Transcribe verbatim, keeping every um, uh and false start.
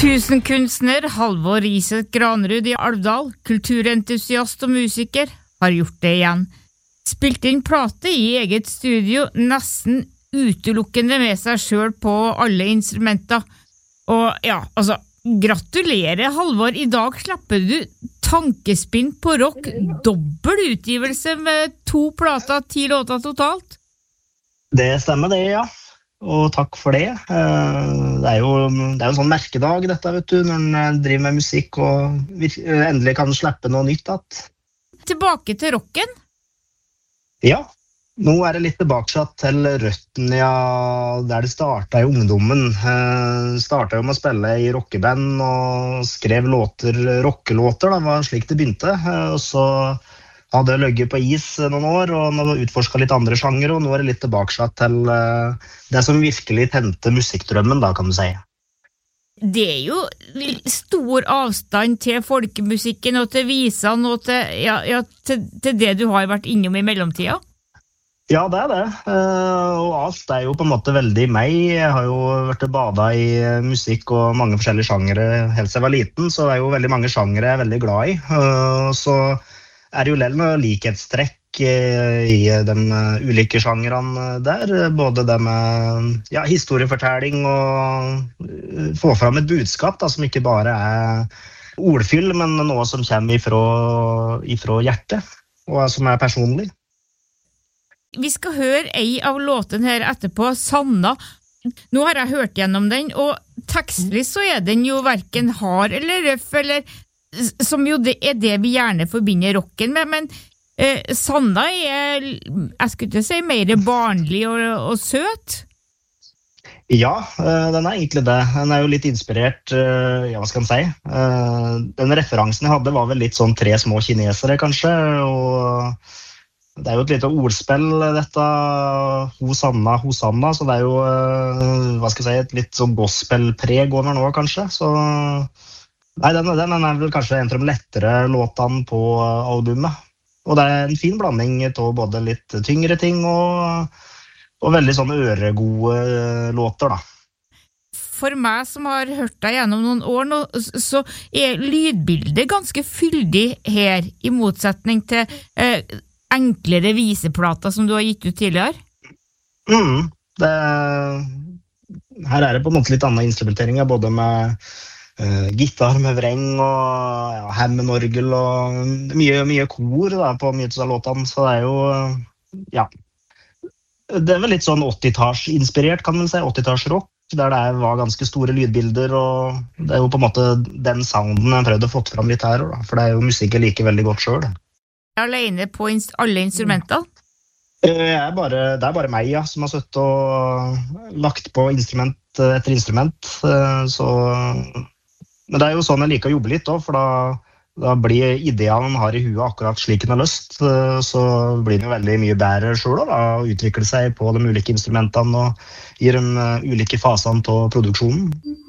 Tusenkunstner Halvor Riset Granrud i Alvdal, kulturentusiast og musiker, har gjort det igjen. Spilt inn plate i eget studio, nesten utelukkende med seg selv på alle instrumenter. Og ja, altså, gratulerer Halvor, i dag slipper du Tankespinn på rock, dobbel utgivelse med to plater, ti låter totalt. Det stemmer det, ja. Og takk for det. Det er jo, det er jo en sånn merkedag dette, vet du, når man driver med musikk og endelig kan slippe noe nytt. At. Tilbake til rocken? Ja, nå er det litt tilbake til røtten, ja, der det startet i ungdommen. Jeg startet jo med å spille i rockeband og skrev låter, rockelåter, da, var slik det begynte. Og så hadde jeg løgget på is noen år, og nå utforsket litt andre sjanger, og nå er det litt tilbake til det som virkelig tente musikkdrømmen, da, kan du si. Det er jo stor avstand til folkemusikken, og til visene, og til, ja, ja, til, til det du har vært innom i mellomtida. Ja, det er det. Og alt er jo på en måte veldig meg. Jeg har jo vært badet i musikk og mange forskjellige sjangere helt siden jeg var liten, så det er jo veldig mange sjangere jeg er veldig glad i. Så er det jo lell med likhetstrekk i de ulike sjangerene der, både det med ja, historiefortelling og få fram et budskap da, som ikke bare er ordfyll, men noe som kommer ifra, ifra hjertet, og som er personlig. Vi skal høre ei av låten her etterpå, Sanna. Nå har jeg hørt gjennom den, og tekstlig så er den jo hverken hard eller røff, eller som jo det er det vi gjerne forbinder rocken med, men eh, Sanna er, jeg skulle ikke si, mer barnlig og, og søt. Ja, den er egentlig det. Den er jo litt inspirert, ja, hva skal man si? Den referansen jeg hadde var vel litt sånn tre små kinesere, kanskje, og det er jo et lite ordspill, dette, Hosanna, Hosanna, så det er jo, hva skal jeg si, et litt sånn gospelpreg over nå, kanskje, så nei, den, den er vel kanskje en av de lettere låtene på albumet, og det er en fin blanding av både litt tyngre ting og, og veldig sånne øregode låter, da. For meg som har hørt deg gjennom noen år nå, så er lydbildet ganske fyldig her, i motsetning til eh, enklere viseplater som du har gitt ut tidligere? Mm, det, her er det på en måte litt annen instrumentering, både med uh, gitar med vreng og ja, hemmenorgel og mye, mye kor da, på mye av låtene, så det er jo, ja, det er vel litt sånn åttitalls inspirert, kan man si, åttitalls rock, der det var ganske store lydbilder, og det er jo på en måte den sounden jeg prøvde å få fram litt her, da, for det er jo musikk jeg liker veldig godt selv. Alene på inst- alle instrumenter? Jeg er bare, det er bare meg, ja, som har suttet og lagt på instrument etter instrument. Så, men det er jo sånn jeg liker å jobbe litt, også, for da, da blir ideene man har i huet akkurat slik den har lyst. Så blir det jo veldig mye bedre selv da, å utvikle seg på de ulike instrumentene og i de ulike fasene til produksjonen.